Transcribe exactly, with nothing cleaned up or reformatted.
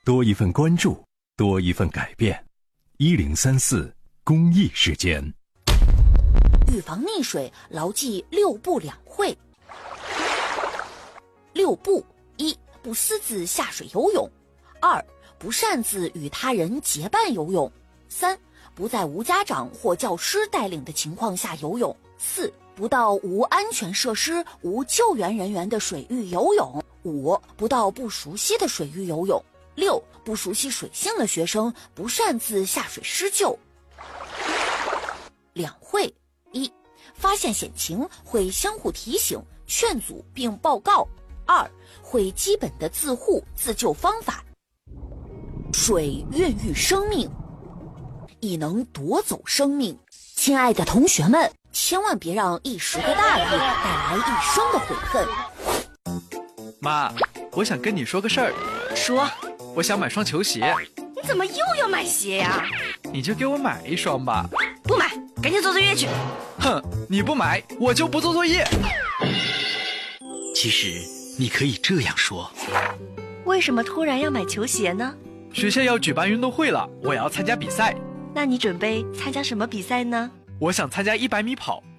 多一份关注，多一份改变。一零三四公益时间。 预防溺水，牢记六不两会。六不：一、不私自下水游泳；二、不擅自与他人结伴游泳；三、不在无家长或教师带领的情况下游泳；四、不到无安全设施、无救援人员的水域游泳；五、不到不熟悉的水域游泳；六、不熟悉水性的学生不擅自下水施救。两会：一、发现险情会相互提醒、劝阻并报告；二、会基本的自护自救方法。水孕育生命，亦能夺走生命。亲爱的同学们，千万别让一时的大意带来一生的悔恨。 妈，我想跟你说个事儿。 说。 我想买双球鞋。 你怎么又要买鞋呀？ 你就给我买一双吧。 不买，赶紧做作业去。 哼，你不买我就不做作业。 其实你可以这样说。 为什么突然要买球鞋呢？ 学校要举办运动会了，我要参加比赛。 那你准备参加什么比赛呢？ 我想参加一百米跑，